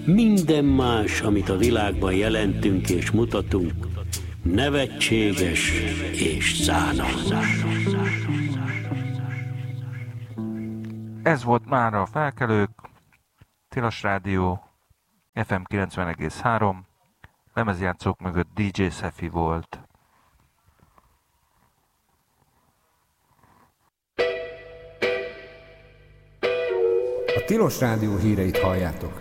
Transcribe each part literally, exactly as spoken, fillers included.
minden más, amit a világban jelentünk és mutatunk, nevetséges és szánalmas. Ez volt már a Felkelők, Tilos Rádió, ef em kilencven egész három, lemezjátszók mögött dé dzsé Szefi volt. A Tilos Rádió híreit halljátok.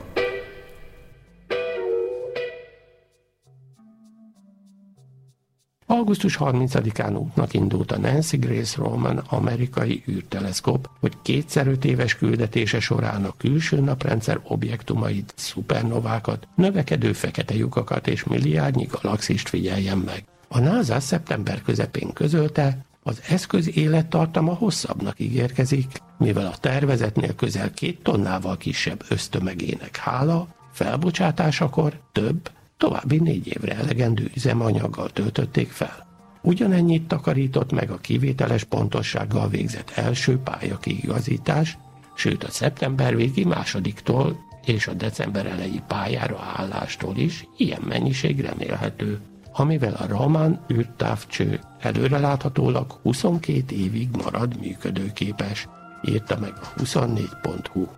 augusztus harmincadikán útnak indult a Nancy Grace Roman amerikai űrteleszkóp, hogy kétszer öt éves küldetése során a külső naprendszer objektumait, szupernovákat, növekedő fekete lyukakat és milliárdnyi galaxist figyeljen meg. A NASA szeptember közepén közölte, az eszköz élettartama hosszabbnak ígérkezik, mivel a tervezetnél közel két tonnával kisebb ösztömegének hála, felbocsátásakor több, további négy évre elegendő üzemanyaggal töltötték fel. Ugyanennyit takarított meg a kivételes pontossággal végzett első pályakiigazítás, sőt a szeptember végi másodiktól és a december eleji pályára állástól is ilyen mennyiség remélhető, amivel a Raman űrtávcső előreláthatólag huszonkét évig marad működőképes, írta meg a huszonnégy pont hu.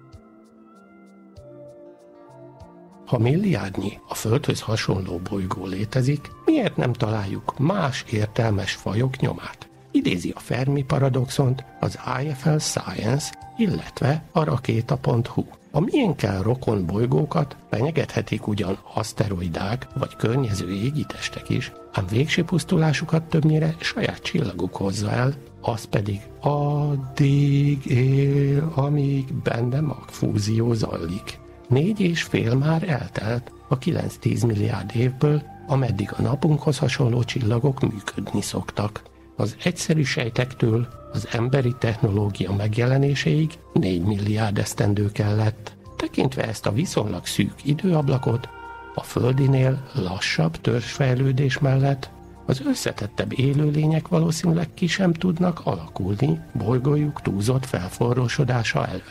Ha milliárdnyi a Földhöz hasonló bolygó létezik, miért nem találjuk más értelmes fajok nyomát? Idézi a Fermi paradoxont az i ef el Science, illetve a rakéta pont hu. A miénkkel rokon bolygókat fenyegethetik ugyan aszteroidák vagy környező égitestek is, ám végső pusztulásukat többnyire saját csillaguk hozza el, az pedig addig él, amíg benne magfúzió zajlik. Négy és fél már eltelt a kilenc-tíz milliárd évből, ameddig a napunkhoz hasonló csillagok működni szoktak. Az egyszerű sejtektől az emberi technológia megjelenéséig négy milliárd esztendő kellett. Tekintve ezt a viszonylag szűk időablakot, a Földinél lassabb törzsfejlődés mellett az összetettebb élőlények valószínűleg ki sem tudnak alakulni bolygójuk túlzott felforrósodása előtt.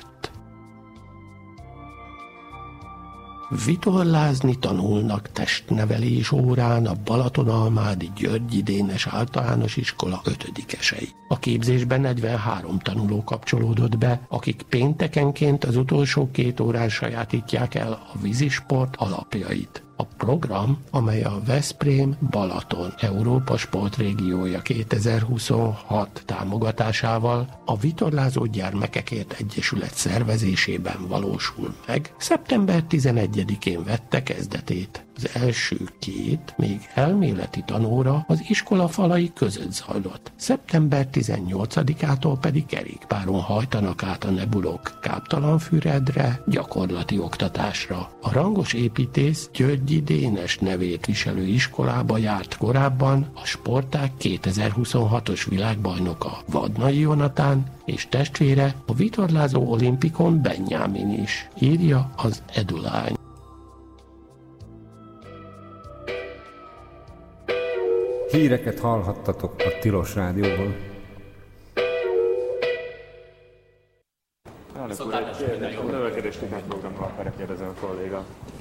Vitorlázni tanulnak testnevelés órán a Balatonalmádi Györgyi Dénes általános iskola ötödikesei. A képzésben negyvenhárom tanuló kapcsolódott be, akik péntekenként az utolsó két órán sajátítják el a vízisport alapjait. A program, amely a Veszprém-Balaton Európa sportrégiója kétezer-huszonhat támogatásával a Vitorlázó Gyermekekért Egyesület szervezésében valósul meg, szeptember tizenegyedikén vette kezdetét. Az első két, még elméleti tanóra az iskola falai között zajlott. szeptember tizennyolcadikától pedig kerékpáron hajtanak át a nebulok Káptalanfüredre, gyakorlati oktatásra. A rangos építész Györgyi Dénes nevét viselő iskolába járt korábban a sportág kétezer-huszonhatos világbajnoka Vadnai Jonatán és testvére a vitorlázó olimpikon Benjámin is, írja az Edulány. Híreket hallhattatok a Tilos Rádióból. Elnök úr, egy növekedési programról akarja kérdezni a kolléga.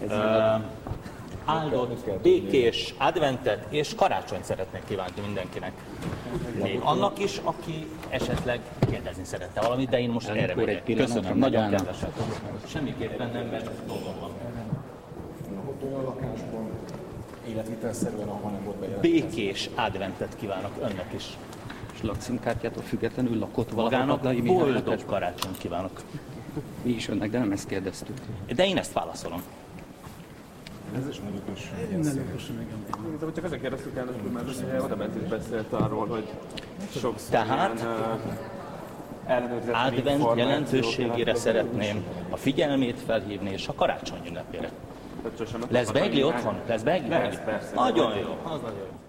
Áldott, békés adventet és karácsonyt szeretnék kívánni mindenkinek. Még annak is, aki esetleg kérdezni szerette valamit, de én most erre megyek. Köszönöm, nagyon kedvesek. Semmiképpen nem, mert dolgom van. Olyan lakásban életvitelszerűen, ahol nem volt bejelentett. Békés adventet kívánok önnek is. És lakcímkártyától függetlenül lakott magának boldog karácsonyt kívánok. Mi is önnek, de nem ezt kérdeztük. De én ezt válaszolom. Ez is nagyon okos. Nagyon okos, igen. Csak azért kérdeztük el, mert oda bent is beszélt arról, hogy sokszor Tehát advent jelentőségére szeretném a figyelmét felhívni, és a karácsony ünnepére. Lesz beigli otthon? Lesz beigli? Lesz, persze. Nagyon jó, az nagyon jó.